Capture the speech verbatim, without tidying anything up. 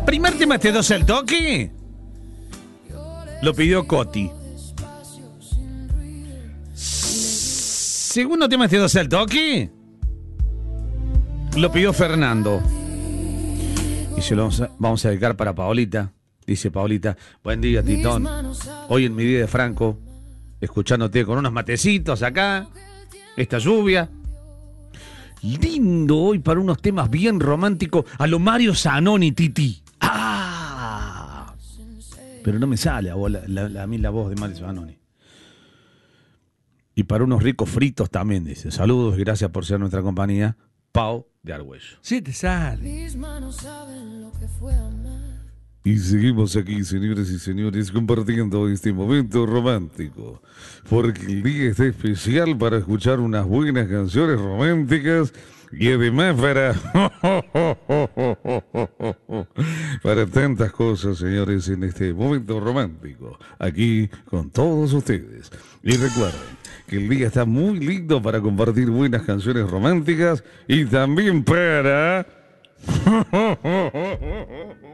Primer tema, ¿te dos el toque? Lo pidió Coti. Segundo tema, ¿te dos el toque? Lo pidió Fernando. Y se lo vamos a, vamos a dedicar para Paolita. Dice Paolita, buen día, Titón. Hoy en mi día de Franco, escuchándote con unos matecitos acá, esta lluvia. Lindo hoy para unos temas bien románticos a lo Mario Zanoni, Titi. ¡Ah! Pero no me sale a, vos, la, la, a mí la voz de Mario Zanoni. Y para unos ricos fritos también, dice. Saludos y gracias por ser nuestra compañía. Pau de Argüello. Sí, te sale. Y seguimos aquí, señores y señores, compartiendo este momento romántico. Porque el día está especial para escuchar unas buenas canciones románticas y además para... para tantas cosas, señores, en este momento romántico. Aquí con todos ustedes. Y recuerden que el día está muy lindo para compartir buenas canciones románticas y también para...